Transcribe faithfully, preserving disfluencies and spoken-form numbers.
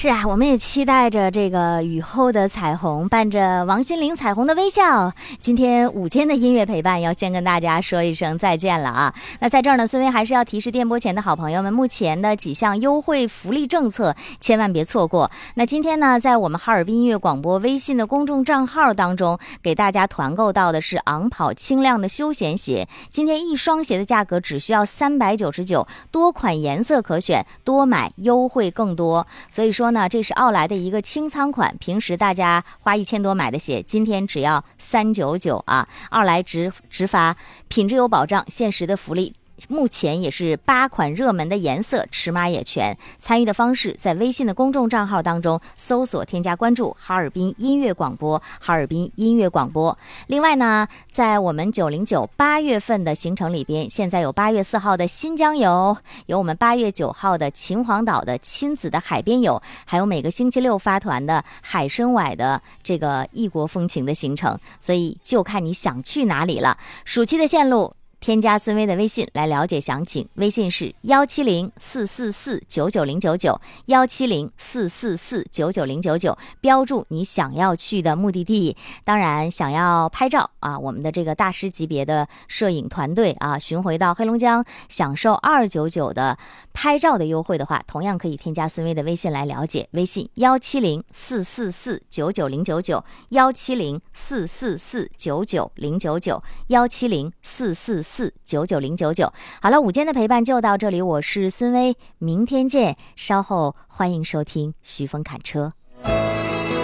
是啊，我们也期待着这个雨后的彩虹，伴着王心凌彩虹的微笑。今天午间的音乐陪伴要先跟大家说一声再见了啊。那在这儿呢，孙薇还是要提示电波前的好朋友们，目前的几项优惠福利政策千万别错过。那今天呢，在我们哈尔滨音乐广播微信的公众账号当中，给大家团购到的是昂跑轻量的休闲鞋。今天一双鞋的价格只需要三百九十九，多款颜色可选，多买优惠更多。所以说呢，这是奥莱的一个清仓款，平时大家花一千多买的鞋，今天只要三百九十九啊！奥莱直直发，品质有保障，限时的福利。目前也是八款热门的颜色，尺码也全。参与的方式在微信的公众账号当中搜索添加关注哈尔滨音乐广播，哈尔滨音乐广播。另外呢，在我们九零九八月份的行程里边，现在有八月四号的新疆游，有我们八月九号的秦皇岛的亲子的海边游，还有每个星期六发团的海参崴的这个异国风情的行程，所以就看你想去哪里了。暑期的线路，添加孙薇的微信来了解详情，微信是幺七零四四四九九零九九，幺七零四四四九九零九九，标注你想要去的目的地。当然，想要拍照啊，我们的这个大师级别的摄影团队啊，巡回到黑龙江享受二九九的拍照的优惠的话，同样可以添加孙薇的微信来了解，微信幺七零四四四九九零九九，幺七零四四四九九零九九，幺七零四四四九九零九九。好了，午间的陪伴就到这里，我是孙薇，明天见。稍后欢迎收听徐峰侃车。